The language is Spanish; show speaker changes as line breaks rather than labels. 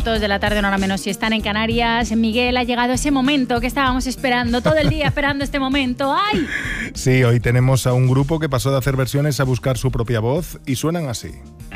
minutos de la tarde, una hora menos si están en Canarias. Miguel, ha llegado ese momento que estábamos esperando todo el día, esperando este momento. ¡Ay!
Sí, hoy tenemos a un grupo que pasó de hacer versiones a buscar su propia voz y suenan así.